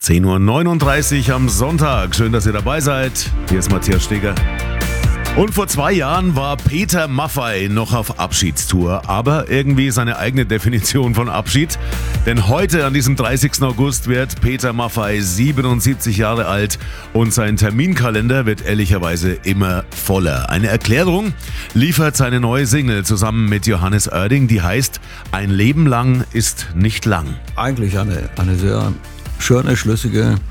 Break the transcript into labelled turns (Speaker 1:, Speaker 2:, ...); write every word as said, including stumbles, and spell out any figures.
Speaker 1: zehn Uhr neununddreißig am Sonntag. Schön, dass ihr dabei seid. Hier ist Matthias Steger. Und vor zwei Jahren war Peter Maffay noch auf Abschiedstour, aber irgendwie seine eigene Definition von Abschied. Denn heute, an diesem dreißigsten August, wird Peter Maffay siebenundsiebzig Jahre alt und sein Terminkalender wird ehrlicherweise immer voller. Eine Erklärung liefert seine neue Single zusammen mit Johannes Oerding, die heißt Ein Leben lang ist nicht lang.
Speaker 2: Eigentlich eine, eine sehr schöne, schlüssige